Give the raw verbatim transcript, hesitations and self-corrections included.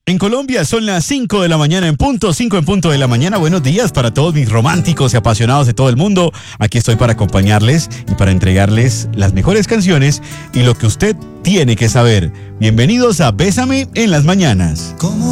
En Colombia son las cinco de la mañana en punto, cinco en punto de la mañana. Buenos días para todos mis románticos y apasionados de todo el mundo. Aquí estoy para acompañarles y para entregarles las mejores canciones y lo que usted tiene que saber. Bienvenidos a Bésame en las mañanas.